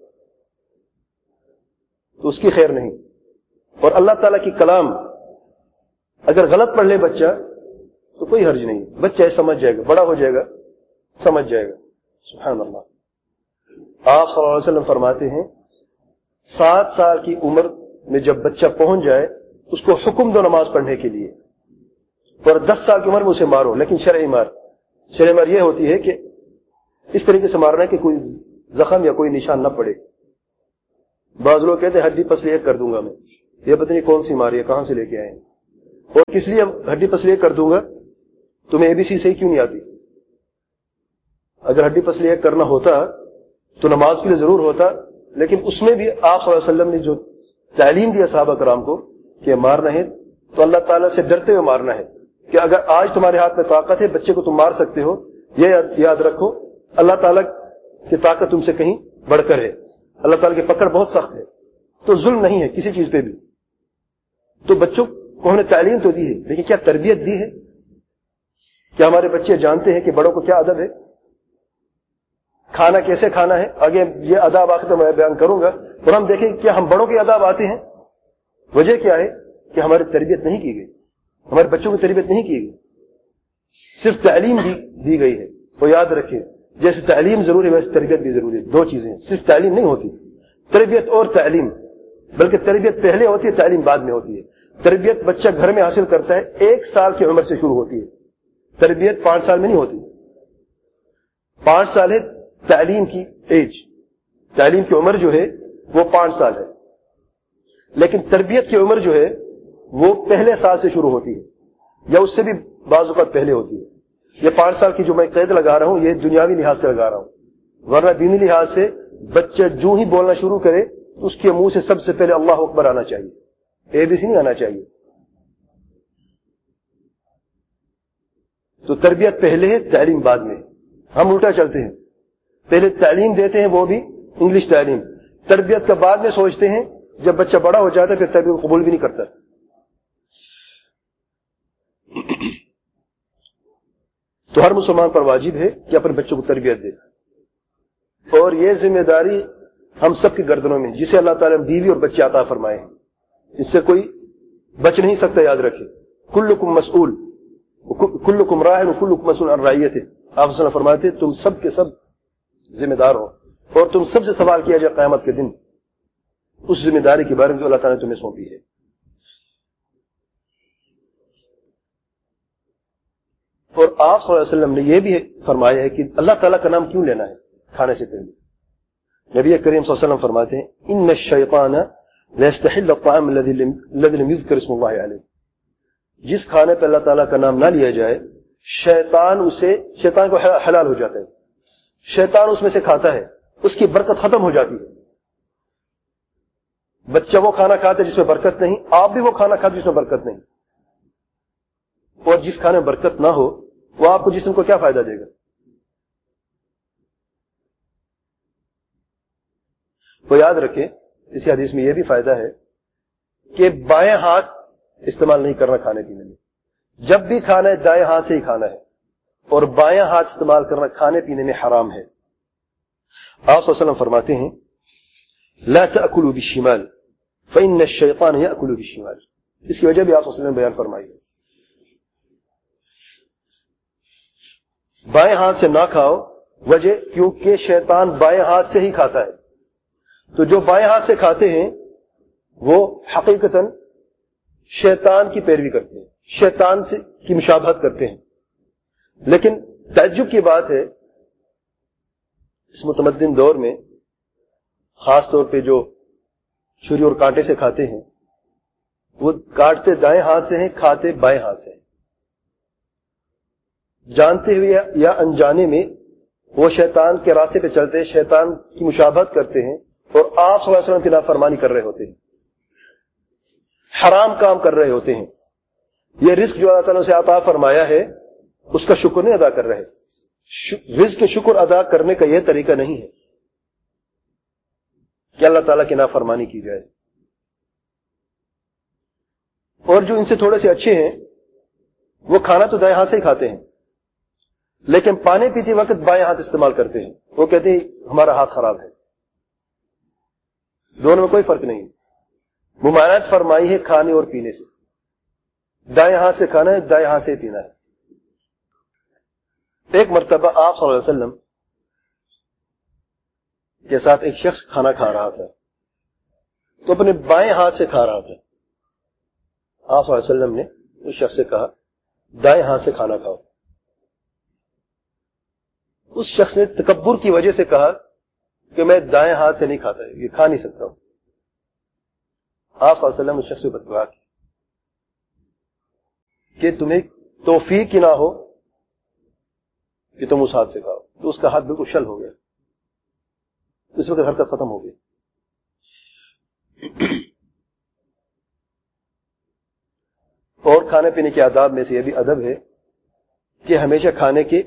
تو اس کی خیر نہیں, اور اللہ تعالیٰ کی کلام اگر غلط پڑھ لے بچہ تو کوئی حرج نہیں, بچہ سمجھ جائے گا, بڑا ہو جائے گا سمجھ جائے گا. سبحان اللہ. آپ صلی اللہ علیہ وسلم فرماتے ہیں 7 سال کی عمر میں جب بچہ پہنچ جائے اس کو حکم دو نماز پڑھنے کے لیے, اور 10 سال کی عمر میں اسے مارو, لیکن شرعی مار یہ ہوتی ہے کہ اس طریقے سے مارنا ہے کہ کوئی زخم یا کوئی نشان نہ پڑے. بعض لوگ کہتے ہیں ہڈی پسلی ایک کر دوں گا میں، یہ پتہ نہیں کون سی ماری ہے، کہاں سے لے کے آئے ہیں، اور کس لیے ہڈی پسلی ایک کر دوں گا؟ تمہیں ABC صحیح کیوں نہیں آتی؟ اگر ہڈی پسلی ایک کرنا ہوتا تو نماز کے لیے ضرور ہوتا، لیکن اس میں بھی آپ صلی اللہ علیہ وسلم نے جو تعلیم دیا صحابہ کرام کو کہ مارنا ہے تو اللہ تعالیٰ سے ڈرتے ہوئے مارنا ہے، کہ اگر آج تمہارے ہاتھ میں طاقت ہے، بچے کو تم مار سکتے ہو، یہ یاد رکھو اللہ تعالیٰ کی طاقت تم سے کہیں بڑھ کر ہے، اللہ تعالیٰ کی پکڑ بہت سخت ہے، تو ظلم نہیں ہے کسی چیز پہ بھی۔ تو بچوں کو ہم نے تعلیم تو دی ہے، لیکن کیا تربیت دی ہے؟ کیا ہمارے بچے جانتے ہیں کہ بڑوں کو کیا ادب ہے، کھانا کیسے کھانا ہے؟ آگے یہ آداب آخر تو میں بیان کروں گا، اور ہم دیکھیں کیا ہم بڑوں کے آداب آتے ہیں؟ وجہ کیا ہے کہ ہماری تربیت نہیں کی گئی، ہمارے بچوں کی تربیت نہیں کی گئی، صرف تعلیم دی گئی ہے۔ وہ یاد رکھیں جیسے تعلیم ضروری ہے ویسے تربیت بھی ضروری ہے، دو چیزیں ہیں، صرف تعلیم نہیں ہوتی، تربیت اور تعلیم، بلکہ تربیت پہلے ہوتی ہے تعلیم بعد میں ہوتی ہے۔ تربیت بچہ گھر میں حاصل کرتا ہے، 1 سال کی عمر سے شروع ہوتی ہے، تربیت 5 سال میں نہیں ہوتی۔ 5 سال ہے تعلیم کی ایج، تعلیم کی عمر جو ہے وہ 5 سال ہے، لیکن تربیت کی عمر جو ہے وہ پہلے سال سے شروع ہوتی ہے، یا اس سے بھی بعض اوقات پہلے ہوتی ہے۔ یہ 5 سال کی جو میں قید لگا رہا ہوں یہ دنیاوی لحاظ سے لگا رہا ہوں، ورنہ دینی لحاظ سے بچہ جو ہی بولنا شروع کرے تو اس کے منہ سے سب سے پہلے اللہ اکبر آنا چاہیے، ABC نہیں آنا چاہیے۔ تو تربیت پہلے ہے تعلیم بعد میں، ہم الٹا چلتے ہیں، پہلے تعلیم دیتے ہیں وہ بھی انگلش تعلیم، تربیت کا بعد میں سوچتے ہیں، جب بچہ بڑا ہو جاتا ہے پھر تربیت قبول بھی نہیں کرتا۔ تو ہر مسلمان پر واجب ہے کہ اپنے بچوں کو تربیت دے، اور یہ ذمہ داری ہم سب کی گردنوں میں، جسے اللہ تعالیٰ نے بیوی اور بچے عطا فرمائے ہیں، اس سے کوئی بچ نہیں سکتا، یاد رکھے کلکم مسئول کلکم راع وکلکم مسئول عن رعیتہ۔ آپ صلی اللہ علیہ وسلم فرماتے تم سب کے سب ذمہ دار ہو اور تم سب سے سوال کیا جائے قیامت کے دن اس ذمہ داری کے بارے میں جو اللہ تعالیٰ نے تمہیں سونپی ہے۔ اور آپ صلی اللہ علیہ وسلم نے یہ بھی فرمایا ہے کہ اللہ تعالیٰ کا نام کیوں لینا ہے کھانے سے پہلے؟ نبی کریم صلی اللہ علیہ وسلم فرماتے ہیں ان الشیطان لیستحل الطعام الذي لم يذكر اسم اللہ علیہ، جس کھانے پہ اللہ تعالیٰ کا نام نہ لیا جائے شیطان کو حلال ہو جاتا ہے، شیطان اس میں سے کھاتا ہے، اس کی برکت ختم ہو جاتی ہے۔ بچہ وہ کھانا کھاتا ہے جس میں برکت نہیں، آپ بھی وہ کھانا کھاتے جس میں برکت نہیں، اور جس کھانے میں برکت نہ ہو وہ آپ کو جسم کو کیا فائدہ دے گا؟ تو یاد رکھیں اسی حدیث میں یہ بھی فائدہ ہے کہ بائیں ہاتھ استعمال نہیں کرنا کھانے پینے میں، جب بھی کھانا ہے دائیں ہاتھ سے ہی کھانا ہے، اور بائیں ہاتھ استعمال کرنا کھانے پینے میں حرام ہے۔ آپ صلی اللہ علیہ وسلم فرماتے ہیں لا تأکلوا بالشمال فإن الشیطان یأکل بالشمال، اس کی وجہ بھی آپ صلی اللہ علیہ وسلم نے بیان فرمائی ہے، بائیں ہاتھ سے نہ کھاؤ، وجہ کیونکہ شیطان بائیں ہاتھ سے ہی کھاتا ہے، تو جو بائیں ہاتھ سے کھاتے ہیں وہ حقیقتاً شیطان کی پیروی کرتے ہیں، شیطان سے کی مشابہت کرتے ہیں۔ لیکن تعجب کی بات ہے اس متمدن دور میں خاص طور پہ جو چھری اور کانٹے سے کھاتے ہیں وہ کاٹتے دائیں ہاتھ سے ہیں، کھاتے بائیں ہاتھ سے ہیں، جانتے ہوئے یا انجانے میں وہ شیطان کے راستے پہ چلتے ہیں، شیطان کی مشابہت کرتے ہیں، اور آپ صلی اللہ علیہ وسلم کی نافرمانی کر رہے ہوتے ہیں، حرام کام کر رہے ہوتے ہیں۔ یہ رزق جو اللہ تعالیٰ نے اسے عطا فرمایا ہے اس کا شکر نہیں ادا کر رہے، رزق کے شکر ادا کرنے کا یہ طریقہ نہیں ہے کہ اللہ تعالیٰ کی نافرمانی کی جائے۔ اور جو ان سے تھوڑے سے اچھے ہیں وہ کھانا تو دائیں ہاتھ سے ہی کھاتے ہیں، لیکن پانی پیتے وقت بائیں ہاتھ استعمال کرتے ہیں، وہ کہتے ہیں ہمارا ہاتھ خراب ہے۔ دونوں میں کوئی فرق نہیں، ممانعت فرمائی ہے کھانے اور پینے سے، دائیں ہاتھ سے کھانا ہے، دائیں ہاتھ سے پینا ہے۔ ایک مرتبہ آپ صلی اللہ علیہ وسلم کے ساتھ ایک شخص کھانا کھا رہا تھا تو اپنے بائیں ہاتھ سے کھا رہا تھا، آپ صلی اللہ علیہ وسلم نے اس شخص سے کہا دائیں ہاتھ سے کھانا کھاؤ۔ اس شخص نے تکبر کی وجہ سے کہا کہ میں دائیں ہاتھ سے نہیں کھاتا، یہ کھا نہیں سکتا ہوں، آپ صلی اللہ علیہ وسلم اس شخص سے بددعا کی کہ تمہیں توفیق ہی نہ ہو کہ تم اس ہاتھ سے کھاؤ. تو اس کا ہاتھ بالکل شل ہو گیا. اس وقت حرکت ختم ہو گئی. اور کھانے پینے کے آداب میں سے یہ بھی ادب ہے کہ ہمیشہ کھانے کے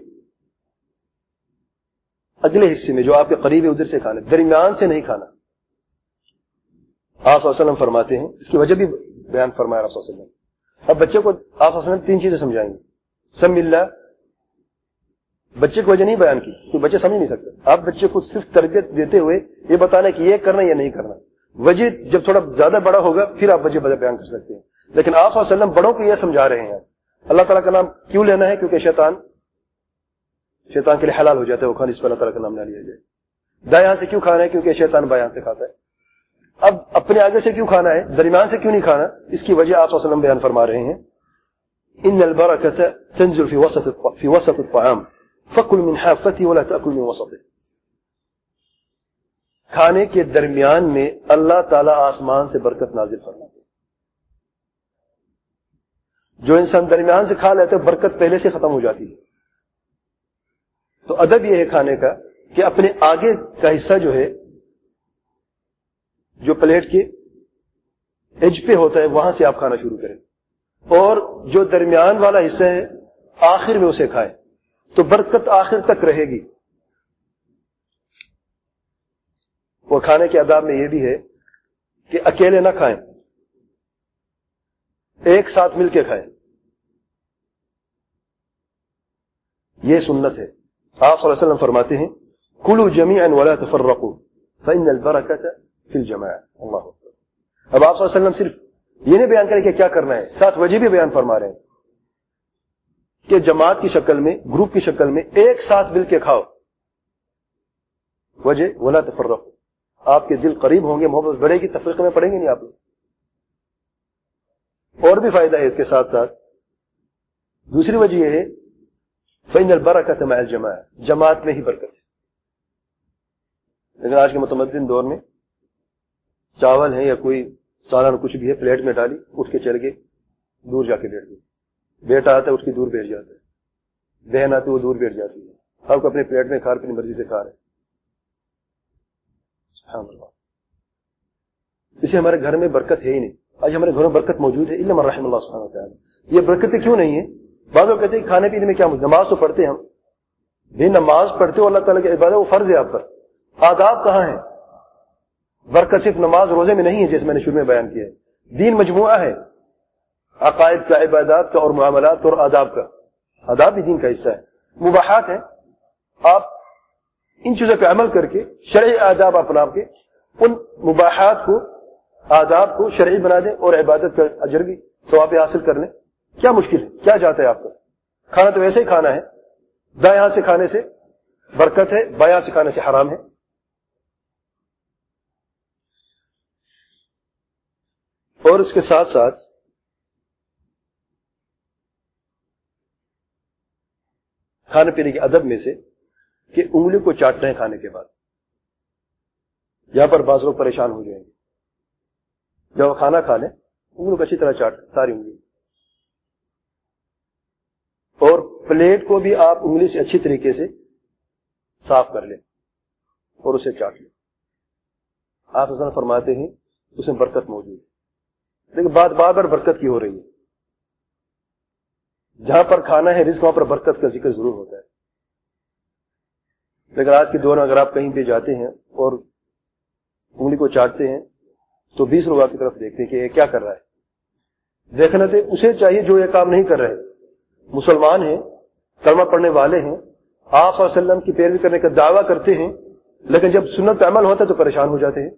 اگلے حصے میں جو آپ کے قریب ہے ادھر سے کھانا, درمیان سے نہیں کھانا. آپ صلی اللہ علیہ وسلم فرماتے ہیں, اس کی وجہ بھی بیان فرمایا رسول صلی اللہ علیہ وسلم. اب بچے کو آپ صلی اللہ علیہ وسلم 3 چیزیں سمجھائیں گے. سم اللہ, بچے کو وجہ نہیں بیان کی کیونکہ بچے سمجھ نہیں سکتے. آپ بچے کو صرف تربیت دیتے ہوئے یہ بتانا کہ یہ کرنا یا نہیں کرنا. وجہ جب تھوڑا زیادہ بڑا ہوگا پھر آپ وجہ بیان کر سکتے ہیں. لیکن آپ صلی اللہ علیہ وسلم بڑوں کو یہ سمجھا رہے ہیں اللہ تعالیٰ کا نام کیوں لینا ہے, کیونکہ شیطان کے لیے حلال ہو جاتا ہے وہ کھانا, اس پر اللہ تعالیٰ کا نام نہ لیا جائے. دایاں سے کیوں کھانا ہے, کیونکہ شیطان بایاں سے کھاتا ہے. اب اپنے آگے سے کیوں کھانا ہے, درمیان سے کیوں نہیں کھانا, اس کی وجہ آپ صلی اللہ علیہ وسلم بیان فرما رہے ہیں. ان البرکۃ تنزل فی وسط الطعام فکل من حافته ولا تأکل من وسطه. کھانے کے درمیان میں اللہ تعالیٰ آسمان سے برکت نازل فرماتے ہیں. جو انسان درمیان سے کھا لیتے برکت پہلے سے ختم ہو جاتی ہے. تو ادب یہ ہے کھانے کا کہ اپنے آگے کا حصہ جو ہے, جو پلیٹ کے ایج پہ ہوتا ہے وہاں سے آپ کھانا شروع کریں, اور جو درمیان والا حصہ ہے آخر میں اسے کھائیں, تو برکت آخر تک رہے گی. وہ کھانے کے آداب میں یہ بھی ہے کہ اکیلے نہ کھائیں, ایک ساتھ مل کے کھائیں. یہ سنت ہے. آپ صلی اللہ علیہ وسلم فرماتے ہیں کلوا جمیعا ولا تفرقوا فإن البرکۃ فی الجماعۃ. اللہ اکبر. اب آپ صلی اللہ علیہ وسلم صرف یہ نہیں بیان کریں کہ کیا کرنا ہے, ساتھ وجہ بھی بیان فرما رہے ہیں کہ جماعت کی شکل میں, گروپ کی شکل میں ایک ساتھ مل کے کھاؤ. وجہ ولا تفرقوا, آپ کے دل قریب ہوں گے, محبت بڑھے گی, تفریق میں پڑیں گے نہیں آپ لوگ. اور بھی فائدہ ہے اس کے ساتھ ساتھ. دوسری وجہ یہ ہے فإن البرکۃ مع الجماعۃ, جماعت میں ہی برکت ہے. لیکن آج کے متمدن دور میں چاول ہے یا کوئی سالن کچھ بھی ہے, پلیٹ میں ڈالی, اٹھ کے چل گئے, دور جا کے بیٹھ گئے. بیٹا آتا ہے اٹھ کے دور بیٹھ جاتا ہے, بہن آتی ہے وہ دور بیٹھ جاتی ہے. آپ کو اپنے پلیٹ میں کھا اپنی مرضی سے کھا رہے ہیں. سبحان اللہ. اسے ہمارے گھر میں برکت ہے ہی نہیں. آج ہمارے گھروں میں برکت موجود ہے الا من رحم اللہ سبحانہ وتعالی. یہ برکتیں کیوں نہیں ہے؟ بعض لوگ کہتے ہیں کھانے پینے میں کیا, نماز تو پڑھتے ہیں ہم, بھی نماز پڑھتے ہو اللہ تعالیٰ کی عبادت, وہ فرض ہے آپ پر. آداب کہاں ہیں؟ برکت صرف نماز روزے میں نہیں ہے جیسے میں نے شروع میں بیان کیا ہے. دین مجموعہ ہے, عقائد کا, عبادات کا, اور معاملات اور آداب کا. آداب بھی دین کا حصہ ہے. مباحات ہیں, آپ ان چیزوں پہ عمل کر کے شرعی آداب اپنا کے ان مباحات کو, آداب کو شرعی بنا دیں اور عبادت کا اجر بھی ثواب حاصل کر لیں. کیا مشکل ہے؟ کیا جاتا ہے آپ کو؟ کھانا تو ویسے ہی کھانا ہے. دایاں سے کھانے سے برکت ہے, بایاں سے کھانے سے حرام ہے. اور اس کے ساتھ ساتھ کھانے پینے کے ادب میں سے کہ انگلی کو چاٹنا ہے کھانے کے بعد. یہاں پر بعض لوگ پریشان ہو جائیں گے. جب وہ کھانا کھا لیں انگلی کو اچھی طرح چاٹ, ساری انگلی, اور پلیٹ کو بھی آپ انگلی سے اچھی طریقے سے صاف کر لیں اور اسے چاٹ لیں. آپ حضرت فرماتے ہیں اس میں برکت موجود ہے. لیکن بار بار برکت کی ہو رہی ہے. جہاں پر کھانا ہے رزق وہاں پر برکت کا ذکر ضرور ہوتا ہے. لیکن آج کے دور میں اگر آپ کہیں پہ جاتے ہیں اور انگلی کو چاٹتے ہیں تو 20 لوگ آپ کی طرف دیکھتے ہیں کہ یہ کیا کر رہا ہے. دیکھنا تو اسے چاہیے جو یہ کام نہیں کر رہے. مسلمان ہیں, کلمہ پڑھنے والے ہیں, آپ صلی اللہ علیہ وسلم کی پیروی کرنے کا دعویٰ کرتے ہیں, لیکن جب سنت پہ عمل ہوتا ہے تو پریشان ہو جاتے ہیں.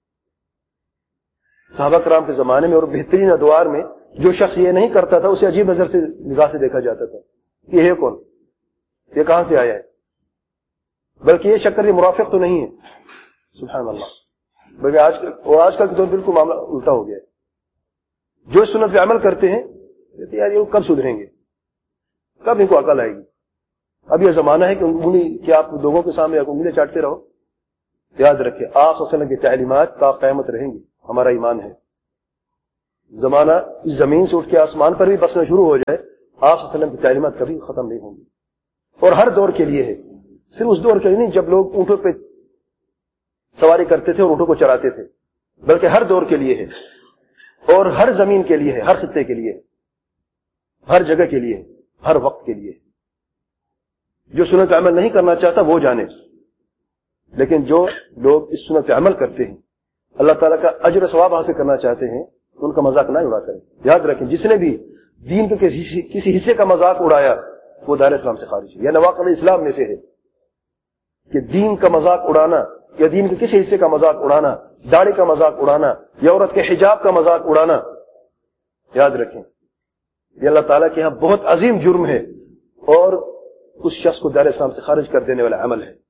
صحابہ کرام کے زمانے میں اور بہترین ادوار میں جو شخص یہ نہیں کرتا تھا اسے عجیب نظر سے نگاہ سے دیکھا جاتا تھا. یہ ہے کون؟ یہ کہاں سے آیا ہے؟ بلکہ یہ شکر یہ مرافق تو نہیں ہے. سبحان اللہ. بلکہ آج کل کے دور بالکل معاملہ الٹا ہو گیا ہے. جو سنت پہ عمل کرتے ہیں کہتے یار یہ کب سدھریں گے, کب ان کو عقل آئے گی. اب یہ زمانہ ہے کہ انگلی کہ آپ لوگوں کے سامنے انگلیاں چاٹتے رہو. یاد رکھیں آپ صلی اللہ علیہ وسلم کی تعلیمات تا قیامت رہیں گی. ہمارا ایمان ہے زمانہ اس زمین سے اٹھ کے آسمان پر بھی بسنا شروع ہو جائے، آپ صلی اللہ علیہ وسلم کی تعلیمات کبھی ختم نہیں ہوں گی، اور ہر دور کے لیے ہے، صرف اس دور کے لیے نہیں جب لوگ اونٹوں پہ سواری کرتے تھے اور اونٹوں کو چراتے تھے، بلکہ ہر دور کے لیے ہے، اور ہر زمین کے لیے ہے، ہر خطے کے لیے، ہر جگہ کے لیے، ہر وقت کے لیے۔ جو سنت پہ عمل نہیں کرنا چاہتا وہ جانے، لیکن جو لوگ اس سنت پہ عمل کرتے ہیں، اللہ تعالیٰ کا اجر و ثواب حاصل کرنا چاہتے ہیں، ان کا مذاق نہ اڑا کریں۔ یاد رکھیں، جس نے بھی دین کے کسی حصے کا مذاق اڑایا وہ دائرہ اسلام سے خارج ہے، یا نواقض اسلام میں سے ہے کہ دین کا مذاق اڑانا یا دین کے کسی حصے کا مذاق اڑانا، داڑھی کا مذاق اڑانا یا عورت کے حجاب کا مذاق اڑانا، یاد رکھیں یہ اللہ تعالیٰ کے یہاں بہت عظیم جرم ہے اور اس شخص کو دائرہ اسلام سے خارج کر دینے والا عمل ہے۔